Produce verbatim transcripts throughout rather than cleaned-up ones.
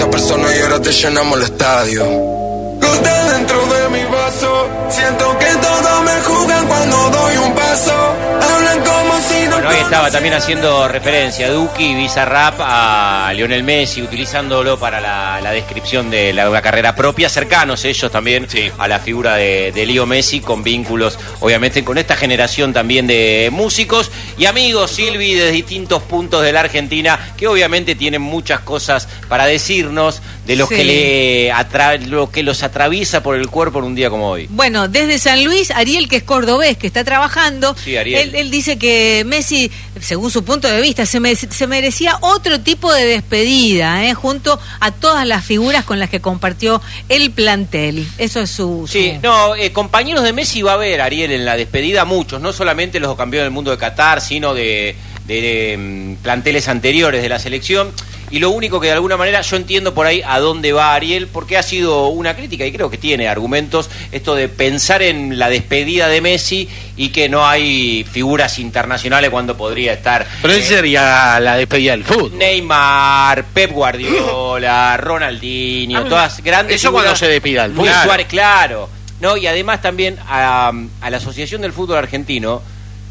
persona y ahora te llenamos el estadio. Gota dentro de mi vaso, siento que todos me juzgan cuando doy un paso. Hablan como si no. Bueno, hoy estaba también haciendo referencia a Duki y Bizarrap a Lionel Messi, utilizándolo para la, la descripción de la, una carrera propia, cercanos ellos también sí. a la figura de, de Leo Messi, con vínculos obviamente con esta generación también de músicos y amigos, Silvi, de distintos puntos de la Argentina, que obviamente tienen muchas cosas para decirnos de los sí. que le atra- lo que los atraviesa por el cuerpo en un día como hoy. Bueno, desde San Luis, Ariel, que es cordobés, que está trabajando, sí, Ariel. Él, él dice que Messi, según su punto de vista, se, me, se merecía otro tipo de despedida, ¿eh? junto a todas las figuras con las que compartió el plantel. Eso es su... su... Sí, no, eh, compañeros de Messi va a haber, Ariel, en la despedida muchos, no solamente los campeones del mundo de Qatar, sino de, de, de um, planteles anteriores de la selección. Y lo único que de alguna manera yo entiendo por ahí a dónde va Ariel, porque ha sido una crítica y creo que tiene argumentos, esto de pensar en la despedida de Messi y que no hay figuras internacionales cuando podría estar. Pero esa eh, sería la despedida del fútbol. Neymar, Pep Guardiola, Ronaldinho, ah, todas grandes eso figuras. Cuando se despida el fútbol. Luis Suárez, claro. No, y además también a, a la Asociación del Fútbol Argentino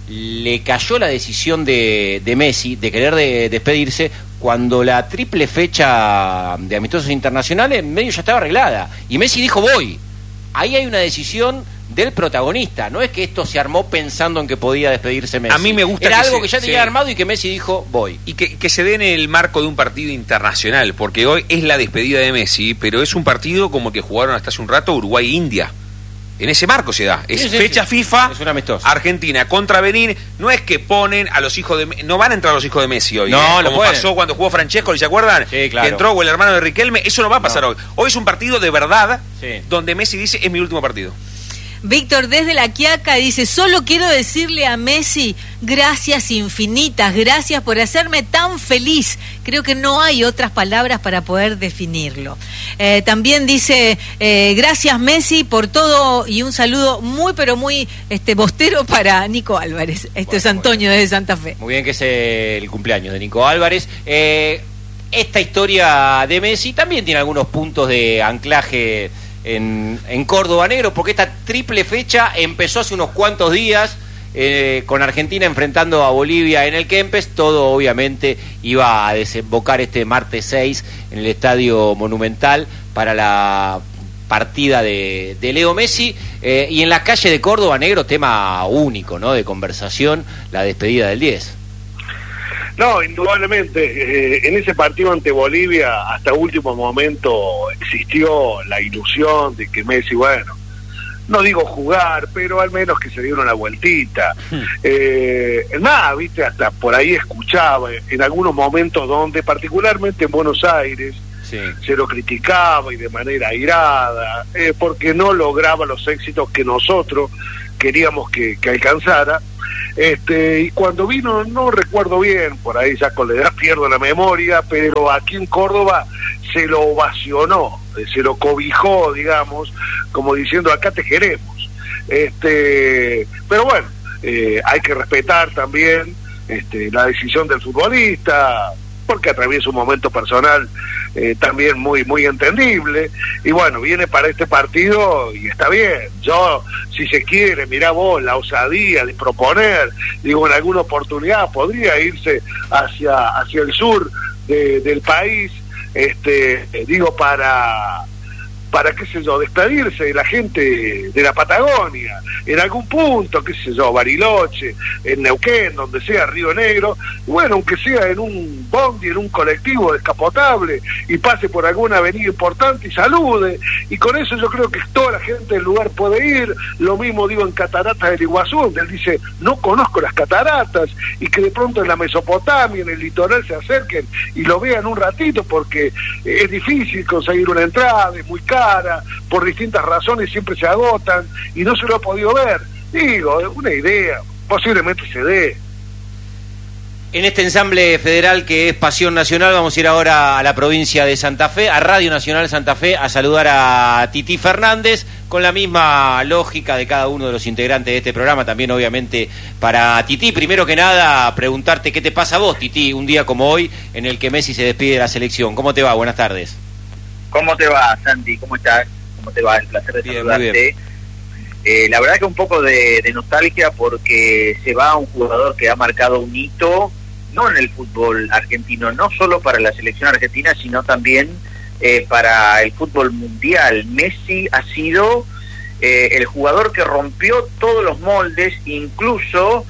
le cayó la decisión de, de Messi de querer de, despedirse cuando la triple fecha de amistosos internacionales medio ya estaba arreglada y Messi dijo voy. Ahí hay una decisión del protagonista, no es que esto se armó pensando en que podía despedirse Messi. A mí me gusta era que algo se, que ya tenía sí. armado y que Messi dijo voy. Y que, que se dé en el marco de un partido internacional, porque hoy es la despedida de Messi, pero es un partido como que jugaron hasta hace un rato Uruguay-India. En ese marco se da, es sí, sí, fecha sí. FIFA, es un amistoso. Argentina contra Benín, no es que ponen a los hijos de, no van a entrar los hijos de Messi hoy, no, ¿eh? como pueden. pasó cuando jugó Francesco, ¿se acuerdan? Sí, claro. Que entró o el hermano de Riquelme, eso no va a pasar no. hoy. Hoy es un partido de verdad, sí. donde Messi dice, es mi último partido. Víctor desde La Quiaca dice, solo quiero decirle a Messi, gracias infinitas, gracias por hacerme tan feliz. Creo que no hay otras palabras para poder definirlo. Eh, también dice, eh, gracias Messi por todo y un saludo muy pero muy este bostero para Nico Álvarez. Esto bueno, es Antonio desde Santa Fe. Muy bien, que es el cumpleaños de Nico Álvarez. Eh, esta historia de Messi también tiene algunos puntos de anclaje En, en Córdoba Negro, porque esta triple fecha empezó hace unos cuantos días eh, con Argentina enfrentando a Bolivia en el Kempes. Todo obviamente iba a desembocar este martes seis en el Estadio Monumental para la partida de, de Leo Messi, eh, y en la calle de Córdoba Negro, tema único, ¿no?, de conversación, la despedida del diez. No, indudablemente, eh, en ese partido ante Bolivia, hasta último momento existió la ilusión de que Messi, bueno, no digo jugar, pero al menos que se diera una vueltita. Hmm. Eh, nada, viste, hasta por ahí escuchaba en algunos momentos donde, particularmente en Buenos Aires, sí. se lo criticaba y de manera airada, eh, porque no lograba los éxitos que nosotros queríamos que, que alcanzara. Este, y cuando vino, no recuerdo bien, por ahí ya con la edad pierdo la memoria, pero aquí en Córdoba se lo ovacionó, se lo cobijó, digamos, como diciendo acá te queremos. Este, pero bueno, eh, hay que respetar también este, la decisión del futbolista, porque atraviesa un momento personal eh, también muy muy entendible, y bueno, viene para este partido y está bien. Yo, si se quiere, mirá vos, la osadía de proponer, digo, en alguna oportunidad podría irse hacia hacia el sur de, del país, este digo, para para, qué sé yo, despedirse de la gente de la Patagonia, en algún punto, qué sé yo, Bariloche, en Neuquén, donde sea, Río Negro, bueno, aunque sea en un bondi, en un colectivo descapotable, y pase por alguna avenida importante y salude, y con eso yo creo que toda la gente del lugar puede ir. Lo mismo digo en Cataratas del Iguazú, donde él dice, no conozco las cataratas, y que de pronto en la Mesopotamia, en el litoral, se acerquen y lo vean un ratito, porque es difícil conseguir una entrada, es muy caro, por distintas razones siempre se agotan y no se lo ha podido ver. Digo, una idea, posiblemente se dé. En este ensamble federal que es Pasión Nacional, vamos a ir ahora a la provincia de Santa Fe, a Radio Nacional Santa Fe, a saludar a Tití Fernández, con la misma lógica de cada uno de los integrantes de este programa, también obviamente para Tití. Primero que nada, preguntarte qué te pasa a vos, Tití, un día como hoy, en el que Messi se despide de la selección. ¿Cómo te va? Buenas tardes. ¿Cómo te va, Santi? ¿Cómo estás? ¿Cómo te va? El placer de bien, saludarte. Eh, la verdad que un poco de, de nostalgia porque se va un jugador que ha marcado un hito, no en el fútbol argentino, no solo para la selección argentina, sino también eh, para el fútbol mundial. Messi ha sido eh, el jugador que rompió todos los moldes, incluso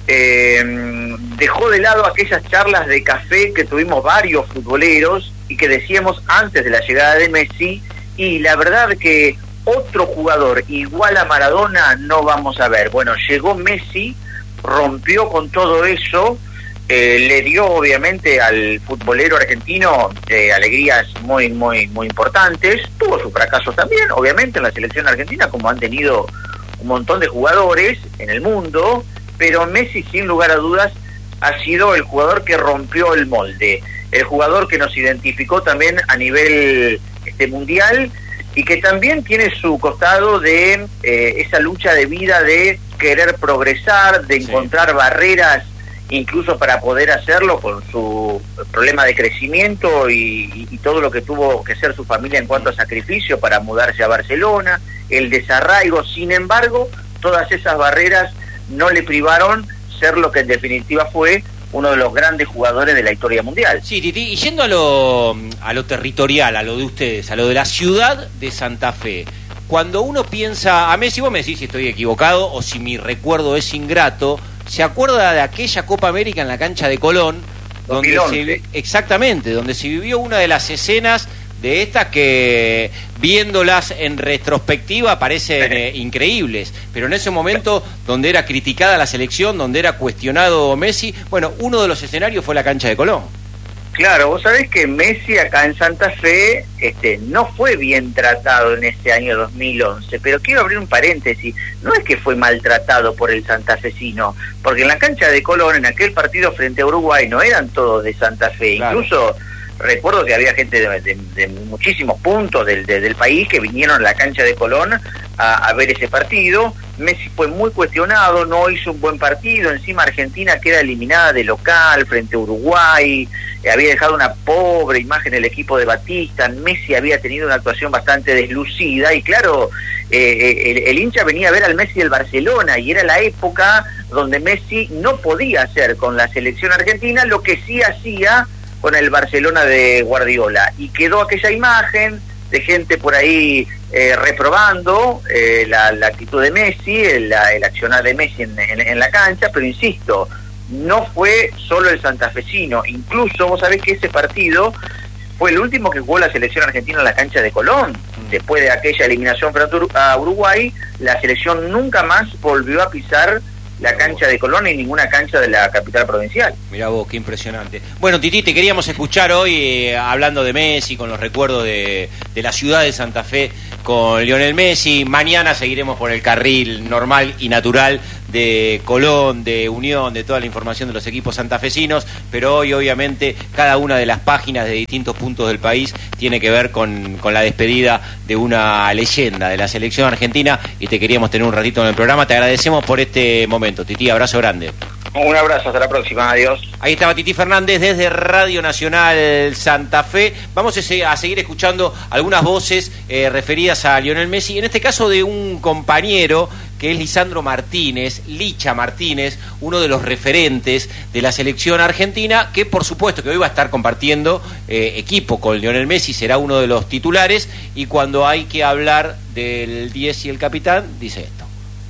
eh, dejó de lado aquellas charlas de café que tuvimos varios futboleros y que decíamos antes de la llegada de Messi, y la verdad que otro jugador igual a Maradona no vamos a ver. Bueno, llegó Messi, rompió con todo eso, eh, le dio obviamente al futbolero argentino eh, alegrías muy, muy, muy importantes. Tuvo sus fracasos también, obviamente, en la selección argentina, como han tenido un montón de jugadores en el mundo, pero Messi, sin lugar a dudas, ha sido el jugador que rompió el molde, el jugador que nos identificó también a nivel este, mundial, y que también tiene su costado de eh, esa lucha de vida de querer progresar, de encontrar sí. barreras incluso para poder hacerlo, con su problema de crecimiento y, y, y todo lo que tuvo que hacer su familia en cuanto a sacrificio para mudarse a Barcelona, el desarraigo. Sin embargo, todas esas barreras no le privaron ser lo que en definitiva fue uno de los grandes jugadores de la historia mundial. Sí, Titi, y yendo a lo, a lo territorial, a lo de ustedes, a lo de la ciudad de Santa Fe, cuando uno piensa a Messi, vos me decís si estoy equivocado o si mi recuerdo es ingrato, ¿se acuerda de aquella Copa América en la cancha de Colón? Donde se, exactamente, donde se vivió una de las escenas de estas que, viéndolas en retrospectiva, parecen eh, increíbles, pero en ese momento donde era criticada la selección, donde era cuestionado Messi, bueno, uno de los escenarios fue la cancha de Colón. Claro, vos sabés que Messi acá en Santa Fe este, no fue bien tratado en ese año dos mil once, pero quiero abrir un paréntesis, no es que fue maltratado por el santafesino, porque en la cancha de Colón, en aquel partido frente a Uruguay, no eran todos de Santa Fe, claro. Incluso recuerdo que había gente de, de, de muchísimos puntos del, de, del país que vinieron a la cancha de Colón a, a ver ese partido. Messi fue muy cuestionado, no hizo un buen partido, encima Argentina queda eliminada de local frente a Uruguay, eh, había dejado una pobre imagen el equipo de Batista, Messi había tenido una actuación bastante deslucida y claro, eh, el, el hincha venía a ver al Messi del Barcelona y era la época donde Messi no podía hacer con la selección argentina lo que sí hacía con el Barcelona de Guardiola, y quedó aquella imagen de gente por ahí eh, reprobando eh, la, la actitud de Messi, el, el accionar de Messi en, en, en la cancha, pero insisto, no fue solo el santafesino, incluso vos sabés que ese partido fue el último que jugó la selección argentina en la cancha de Colón. Después de aquella eliminación frente a Uruguay, la selección nunca más volvió a pisar la cancha de Colón y ninguna cancha de la capital provincial. Mirá vos, qué impresionante. Bueno, Titi, te queríamos escuchar hoy eh, hablando de Messi, con los recuerdos de, de la ciudad de Santa Fe con Lionel Messi. Mañana seguiremos por el carril normal y natural de Colón, de Unión, de toda la información de los equipos santafesinos, pero hoy obviamente cada una de las páginas de distintos puntos del país tiene que ver con, con la despedida de una leyenda de la selección argentina, y te queríamos tener un ratito en el programa. Te agradecemos por este momento, Titi, abrazo grande. Un abrazo, hasta la próxima, adiós. Ahí estaba Titi Fernández desde Radio Nacional Santa Fe. Vamos a seguir escuchando algunas voces eh, referidas a Lionel Messi, en este caso de un compañero que es Lisandro Martínez, Licha Martínez, uno de los referentes de la selección argentina, que por supuesto que hoy va a estar compartiendo eh, equipo con Lionel Messi, será uno de los titulares, y cuando hay que hablar del diez y el capitán, dice esto.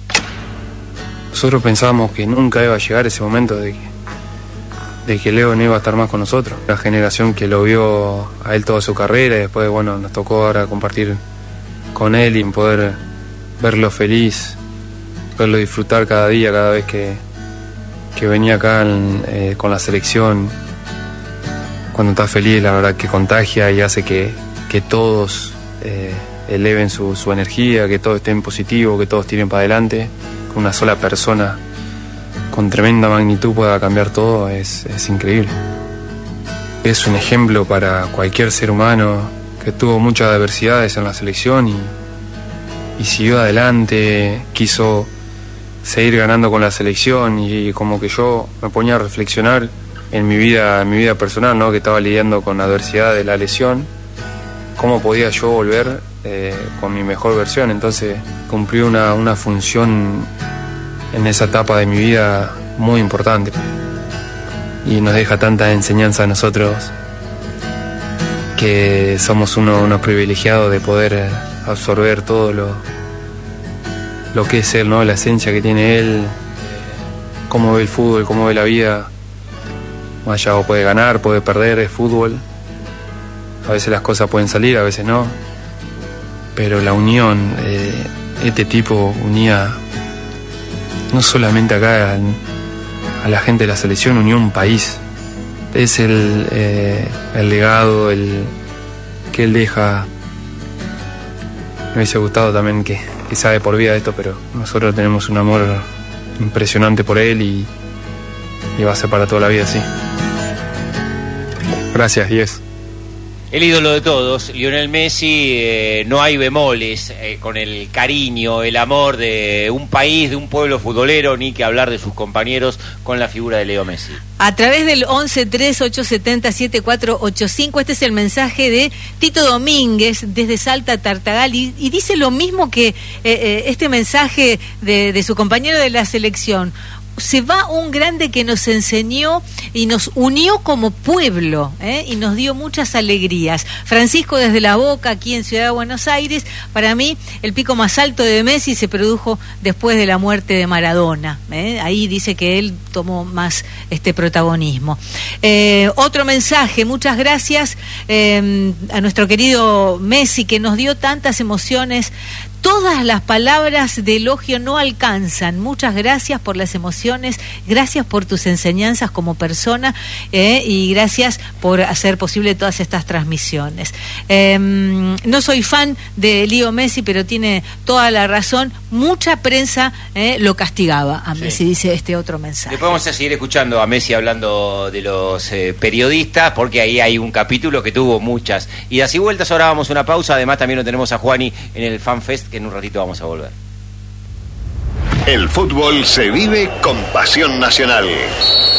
Nosotros pensábamos que nunca iba a llegar ese momento de que, de que Leo no iba a estar más con nosotros. La generación que lo vio a él toda su carrera, y después, bueno, nos tocó ahora compartir con él y poder verlo feliz, verlo disfrutar cada día, cada vez que, que venía acá en, eh, con la selección. Cuando está feliz, la verdad que contagia y hace que, que todos eh, eleven su, su energía, que todos estén positivos, que todos tiren para adelante. Que una sola persona con tremenda magnitud pueda cambiar todo, es, es increíble. Es un ejemplo para cualquier ser humano que tuvo muchas adversidades en la selección y, y siguió adelante, quiso seguir ganando con la selección, y como que yo me ponía a reflexionar en mi vida, en mi vida personal, ¿no? Que estaba lidiando con la adversidad de la lesión, cómo podía yo volver eh, con mi mejor versión. Entonces cumplí una, una función en esa etapa de mi vida muy importante y nos deja tanta enseñanza a nosotros que somos uno, unos privilegiados de poder absorber todo lo, lo que es él, ¿no? La esencia que tiene él, cómo ve el fútbol, cómo ve la vida. Más allá puede ganar, puede perder, es fútbol. A veces las cosas pueden salir, a veces no. Pero la unión, eh, este tipo unía no solamente acá a la gente de la selección, unió un país. Es el, eh, el legado el, que él deja. Me hubiese gustado también que, que sabe por vida esto, pero nosotros tenemos un amor impresionante por él y, y va a ser para toda la vida, sí. Gracias, Diez. El ídolo de todos, Lionel Messi, eh, no hay bemoles eh, con el cariño, el amor de un país, de un pueblo futbolero, ni que hablar de sus compañeros con la figura de Leo Messi. A través del once tres ocho siete cero siete cuatro ocho cinco, este es el mensaje de Tito Domínguez desde Salta, Tartagal, y, y dice lo mismo que eh, eh, este mensaje de, de su compañero de la selección. Se va un grande que nos enseñó y nos unió como pueblo, ¿eh? Y nos dio muchas alegrías. Francisco desde La Boca, aquí en Ciudad de Buenos Aires. Para mí, el pico más alto de Messi se produjo después de la muerte de Maradona, ¿eh? Ahí dice que él tomó más este protagonismo. Eh, otro mensaje, muchas gracias eh, a nuestro querido Messi, que nos dio tantas emociones. Todas las palabras de elogio no alcanzan. Muchas gracias por las emociones, gracias por tus enseñanzas como persona eh, y gracias por hacer posible todas estas transmisiones. Eh, no soy fan de Leo Messi, pero tiene toda la razón. Mucha prensa eh, lo castigaba a Messi, sí. Dice este otro mensaje. Después vamos a seguir escuchando a Messi hablando de los eh, periodistas, porque ahí hay un capítulo que tuvo muchas idas y vueltas. Ahora vamos a una pausa. Además también lo tenemos a Juani en el FanFest, que en un ratito vamos a volver. El fútbol se vive con pasión nacional.